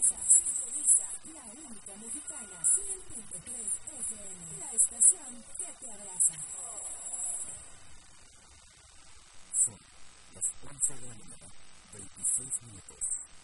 Sintoniza la única mexicana 100.3 FM, la estación que te abraza. Son las 11 de la mañana, 26 minutos.